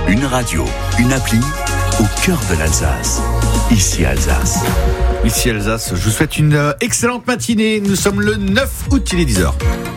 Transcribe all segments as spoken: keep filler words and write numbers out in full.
Une radio, une appli au cœur de l'Alsace. Ici Alsace. Ici Alsace, je vous souhaite une excellente matinée. Nous sommes le neuf août, il est dix heures.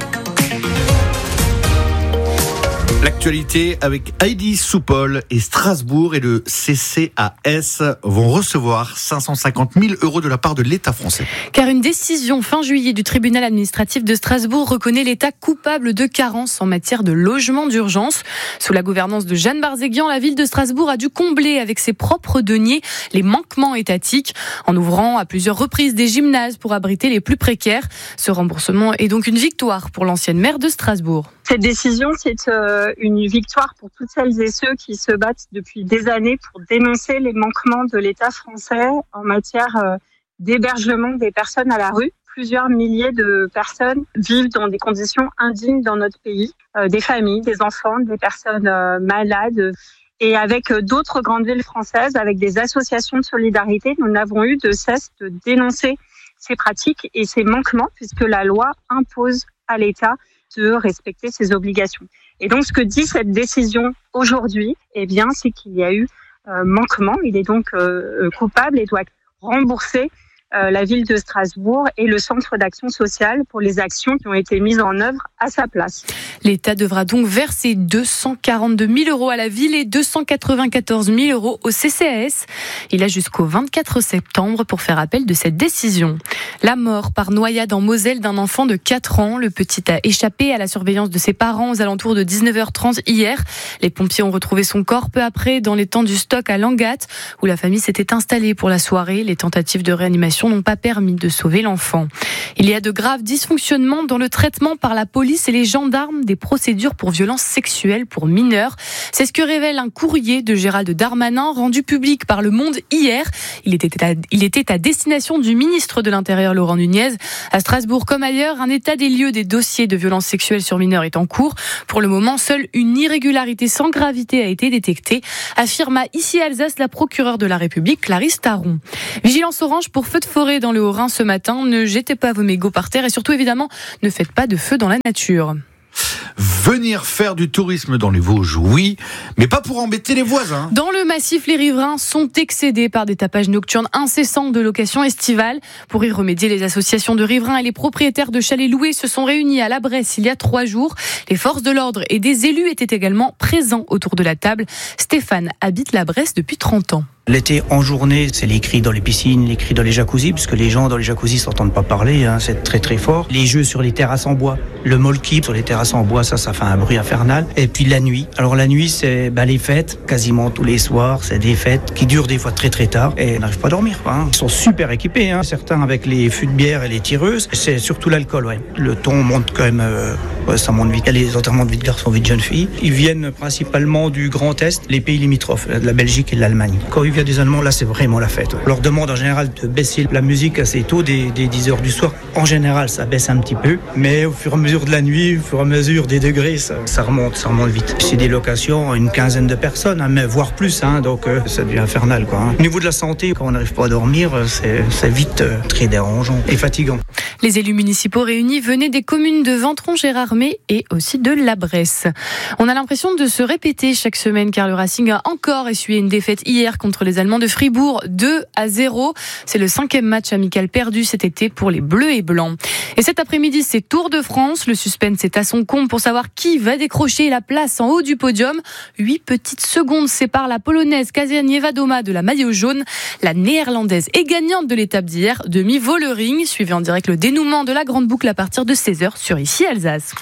L'actualité avec Heidi Soupol et Strasbourg et le C C A S vont recevoir cinq cent cinquante mille euros de la part de l'État français. Car une décision fin juillet du tribunal administratif de Strasbourg reconnaît l'État coupable de carence en matière de logement d'urgence. Sous la gouvernance de Jeanne Barzéguian, la ville de Strasbourg a dû combler avec ses propres deniers les manquements étatiques en ouvrant à plusieurs reprises des gymnases pour abriter les plus précaires. Ce remboursement est donc une victoire pour l'ancienne maire de Strasbourg. Cette décision, c'est une victoire pour toutes celles et ceux qui se battent depuis des années pour dénoncer les manquements de l'État français en matière d'hébergement des personnes à la rue. Plusieurs milliers de personnes vivent dans des conditions indignes dans notre pays, des familles, des enfants, des personnes malades. Et avec d'autres grandes villes françaises, avec des associations de solidarité, nous n'avons eu de cesse de dénoncer ces pratiques et ces manquements, puisque la loi impose à l'État de respecter ses obligations. Et donc, ce que dit cette décision aujourd'hui, eh bien, c'est qu'il y a eu euh, manquement. Il est donc euh, coupable et doit rembourser euh, la ville de Strasbourg et le centre d'action sociale pour les actions qui ont été mises en œuvre à sa place. L'État devra donc verser deux cent quarante-deux mille euros à la ville et deux cent quatre-vingt-quatorze mille euros au C C A S. Il a jusqu'au vingt-quatre septembre pour faire appel de cette décision. La mort par noyade en Moselle d'un enfant de quatre ans. Le petit a échappé à la surveillance de ses parents aux alentours de dix-neuf heures trente hier. Les pompiers ont retrouvé son corps peu après dans l'étang du Stock à Langat, où la famille s'était installée pour la soirée. Les tentatives de réanimation n'ont pas permis de sauver l'enfant. Il y a de graves dysfonctionnements dans le traitement par la police et les gendarmes des procédures pour violences sexuelles pour mineurs. C'est ce que révèle un courrier de Gérald Darmanin rendu public par Le Monde hier. Il était à, il était à destination du ministre de l'Intérieur Laurent Nunez. À Strasbourg comme ailleurs, un état des lieux des dossiers de violences sexuelles sur mineurs est en cours. Pour le moment, seule une irrégularité sans gravité a été détectée, affirma ici à Alsace la procureure de la République, Clarisse Taron. Vigilance orange pour feu de forêt dans le Haut-Rhin ce matin. Ne jetez pas vos mégots par terre et surtout, évidemment, ne faites pas de feu dans la nature. Venir faire du tourisme dans les Vosges, oui, mais pas pour embêter les voisins. Dans le massif, les riverains sont excédés par des tapages nocturnes incessants de location estivale. Pour y remédier, les associations de riverains et les propriétaires de chalets loués se sont réunis à la Bresse il y a trois jours. Les forces de l'ordre et des élus étaient également présents autour de la table. Stéphane habite la Bresse depuis trente ans. L'été, en journée, c'est les cris dans les piscines, les cris dans les jacuzzis, parce que les gens dans les jacuzzis s'entendent pas parler, hein, c'est très très fort. Les jeux sur les terrasses en bois, le molki sur les terrasses en bois, ça, ça fait un bruit infernal. Et puis la nuit. Alors la nuit, c'est bah, les fêtes, quasiment tous les soirs, c'est des fêtes qui durent des fois très très tard, et on n'arrive pas à dormir, quoi, hein. Ils sont super équipés, hein. Certains avec les fûts de bière et les tireuses, c'est surtout l'alcool, ouais. Le ton monte quand même, euh, ouais, ça monte vite. Il y a les enterrements de vie de garçons, vie de jeunes filles. Ils viennent principalement du Grand Est, les pays limitrophes, de la Belgique et de l'Allemagne. Quand il vient des Allemands, là, c'est vraiment la fête. On leur demande en général de baisser la musique assez tôt, dès, dès dix heures du soir. En général, ça baisse un petit peu, mais au fur et à mesure de la nuit, au fur et à mesure des degrés, ça, ça remonte, ça remonte vite. C'est des locations, une quinzaine de personnes, hein, mais voire plus, hein, donc euh, ça devient infernal, quoi, hein. Au niveau de la santé, quand on n'arrive pas à dormir, c'est, c'est vite euh, très dérangeant et fatigant. Les élus municipaux réunis venaient des communes de Ventron, Gérardmer et aussi de la Bresse. On a l'impression de se répéter chaque semaine car le Racing a encore essuyé une défaite hier contre les Allemands de Fribourg, deux à zéro. C'est le cinquième match amical perdu cet été pour les Bleus et Blancs. Et cet après-midi, c'est Tour de France. Le suspense est à son comble pour savoir qui va décrocher la place en haut du podium. Huit petites secondes séparent la Polonaise Kasia Niewiadoma de la maillot jaune. La Néerlandaise est gagnante de l'étape d'hier, demi-Vollering. Suivez en direct le dénouement de la grande boucle à partir de seize heures sur Ici Alsace.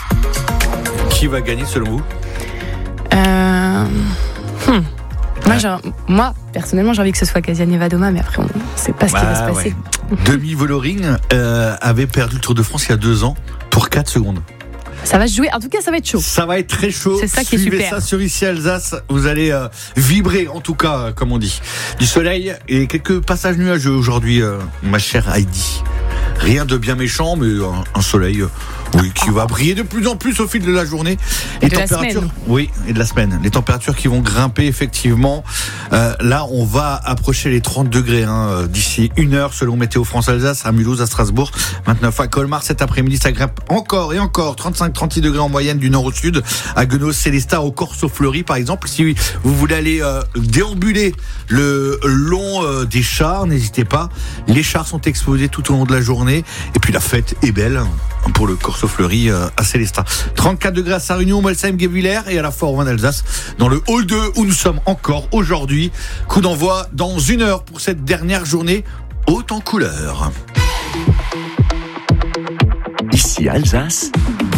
Qui va gagner selon vous ? Euh... Hmm. Moi, j'ai, moi, personnellement, j'ai envie que ce soit Kasia Niewiadoma, mais après, on ne sait pas ce qui bah, va se passer. Ouais. Demi-Vollering euh, avait perdu le Tour de France il y a deux ans pour quatre secondes. Ça va se jouer, en tout cas, ça va être chaud. Ça va être très chaud. C'est ça qui est Suivez super. Ça sur Ici Alsace, vous allez euh, vibrer, en tout cas, euh, comme on dit. Du soleil et quelques passages nuageux aujourd'hui, euh, ma chère Heidi. Rien de bien méchant, mais un, un soleil, Oui, qui va briller de plus en plus au fil de la journée. Et de la semaine. Oui, et de la semaine. Les températures qui vont grimper effectivement. Euh, là, on va approcher les trente degrés hein, d'ici une heure selon Météo France Alsace, à Mulhouse, à Strasbourg, vingt-neuf à Colmar. Cet après-midi, ça grimpe encore et encore. trente-cinq à trente-six degrés en moyenne du nord au sud. À Guenos, Célestat, au Corso-Fleury par exemple. Si vous voulez aller euh, déambuler le long euh, des chars, n'hésitez pas. Les chars sont exposés tout au long de la journée. Et puis la fête est belle pour le Corso-Fleury euh, à Célestat. trente-quatre degrés à Sarre-Union, Molsheim-Guebwiller et à la Fort-Vin d'Alsace dans le hall deux où nous sommes encore aujourd'hui. Coup d'envoi dans une heure pour cette dernière journée haute en couleur. Ici Alsace,